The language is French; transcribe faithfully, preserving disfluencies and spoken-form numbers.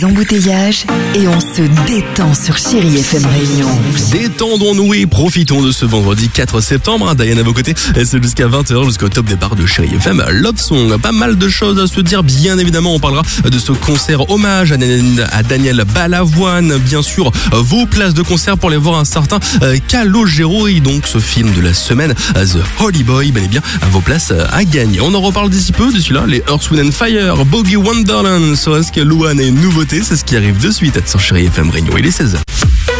L'embouteillage et on se détend sur Chérie F M Réunion. Détendons-nous et profitons de ce vendredi quatre septembre. Diane à vos côtés, c'est jusqu'à vingt heures, jusqu'au top départ de Chérie F M Love Song. Pas mal de choses à se dire, bien évidemment. On parlera de ce concert hommage à Daniel Balavoine. Bien sûr, vos places de concert pour aller voir un certain Calogero et donc ce film de la semaine, The Holy Boy. Bel et bien, vos places à gagner. On en reparle d'ici peu, d'ici là, les Earth, Wind and Fire, Bogey Wonderland, Soresk, Louane et nouveauté. C'est ce qui arrive de suite sur Chérie F M Réunion. Il est seize heures.